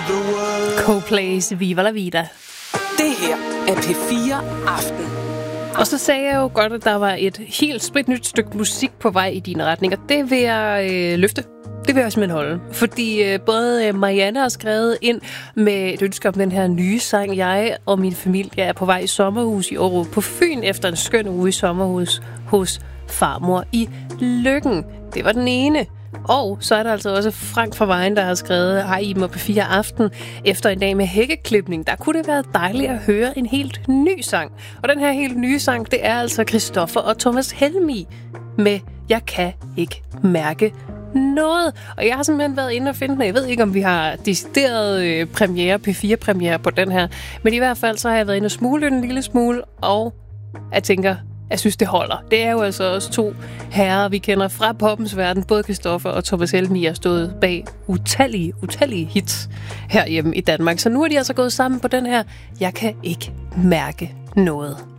the world. Coldplay's Viva la Vida. Det her er P4 Aften. Og så sagde jeg jo godt, at der var et helt spritnyt stykke musik på vej i din retning, og det vil jeg løfte. Det vil jeg simpelthen holde. Fordi både Marianne har skrevet ind med et ønske om den her nye sang. Jeg og min familie er på vej i sommerhus i Aarup på Fyn efter en skøn uge i sommerhus hos farmor i Løkken. Det var den ene. Og så er der altså også Frank fra Vejen, der har skrevet: Hej Iben og P4 Aften. Efter en dag med hækkeklipning, der kunne det være dejligt at høre en helt ny sang. Og den her helt nye sang, det er altså Christoffer og Thomas Helmig med Jeg kan ikke mærke noget. Og jeg har simpelthen været inde og finde den. Jeg ved ikke, om vi har decideret P4-premiere på den her. Men i hvert fald så har jeg været inde og smule en lille smule, og jeg tænker, jeg synes, det holder. Det er jo altså også to herrer, vi kender fra poppens verden. Både Christoffer og Thomas Helmig har stået bag utallige hits herhjemme i Danmark. Så nu er de altså gået sammen på den her Jeg kan ikke mærke noget.